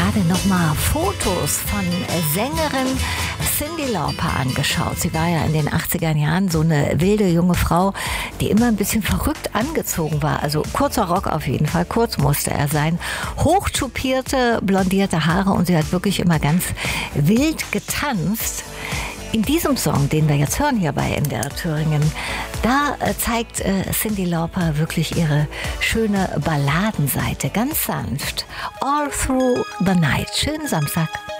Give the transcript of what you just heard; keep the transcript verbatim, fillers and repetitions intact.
gerade noch mal Fotos von Sängerin Cyndi Lauper angeschaut. Sie war ja in den achtziger Jahren so eine wilde junge Frau, die immer ein bisschen verrückt angezogen war. Also kurzer Rock auf jeden Fall, kurz musste er sein. Hochtupierte, blondierte Haare und sie hat wirklich immer ganz wild getanzt. In diesem Song, den wir jetzt hören hier bei M D R Thüringen, da äh, zeigt äh, Cyndi Lauper wirklich ihre schöne Balladenseite, ganz sanft. All Through the Night. Schönen Samstag.